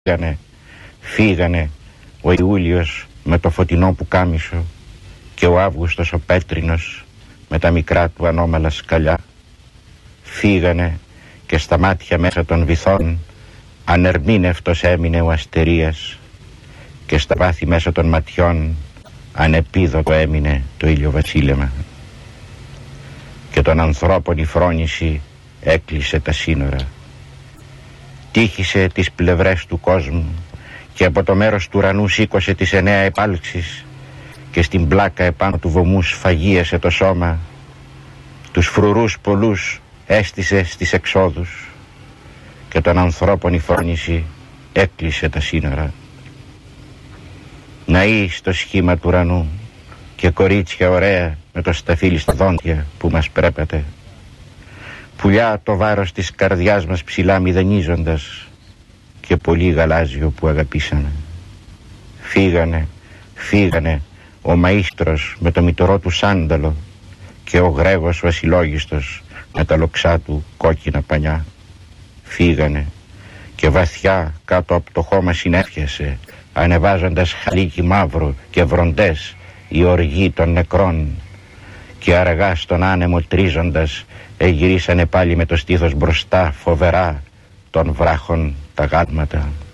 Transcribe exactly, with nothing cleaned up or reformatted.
Φύγανε, φύγανε ο Ιούλιος με το φωτεινό πουκάμισο και ο Αύγουστος ο πέτρινος με τα μικρά του ανώμαλα σκαλιά. Φύγανε και στα μάτια μέσα των βυθών ανερμήνευτος έμεινε ο Αστερίας και στα βάθη μέσα των ματιών ανεπίδωτο έμεινε το ηλιοβασίλεμα. Και των ανθρώπων η φρόνηση έκλεισε τα σύνορα. Τύχησε τις πλευρές του κόσμου και από το μέρος του ουρανού σήκωσε τις εννέα επάλξεις και στην πλάκα επάνω του βωμού σφαγίασε το σώμα. Τους φρουρούς πολλούς έστησε στις εξόδους και των ανθρώπων η φρόνηση έκλεισε τα σύνορα. Ναοί στο σχήμα του ουρανού και κορίτσια ωραία με το σταφύλι στα δόντια που μας πρέπατε. Πουλιά το βάρος της καρδιάς μας ψηλά μηδενίζοντας και πολύ γαλάζιο που αγαπήσαμε. Φύγανε, φύγανε ο Μαΐστρος με το μητωρό του σάνταλο και ο Γρέγος ο ασυλλόγιστος με τα λοξά του κόκκινα πανιά. Φύγανε και βαθιά κάτω από το χώμα συνέφιασε, ανεβάζοντας χαλίκι μαύρο και βροντές η οργή των νεκρών, και αργά στον άνεμο τρίζοντας εγυρίσανε πάλι με το στήθος μπροστά φοβερά των βράχων τα γάλματα.